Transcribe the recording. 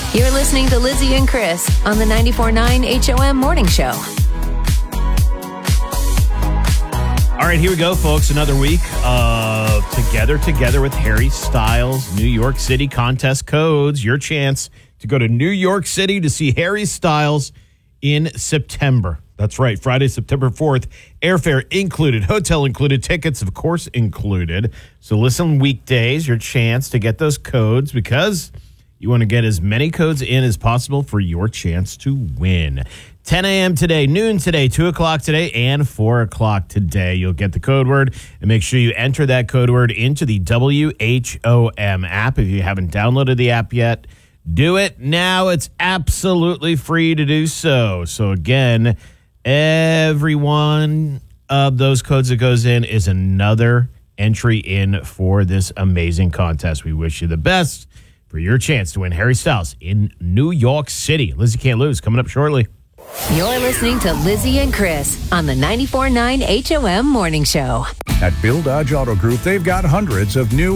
You're listening to Lizzie and Chris on the 94.9 HOM Morning Show. All right, here we go, folks. Another week of Together with Harry Styles, New York City contest codes. Your chance to go to New York City to see Harry Styles in September. That's right, Friday, September 4th. Airfare included, hotel included, tickets, of course, included. So listen, weekdays, your chance to get those codes because you want to get as many codes in as possible for your chance to win. 10 a.m. today, noon today, 2 o'clock today, and 4 o'clock today. You'll get the code word, and make sure you enter that code word into the WHOM app. If you haven't downloaded the app yet, do it now. It's absolutely free to do so. So again, every one of those codes that goes in is another entry in for this amazing contest. We wish you the best for your chance to win Harry Styles in New York City. Lizzie Can't Lose coming up shortly. You're listening to Lizzie and Chris on the 94.9 HOM Morning Show. At Bill Dodge Auto Group, they've got hundreds of new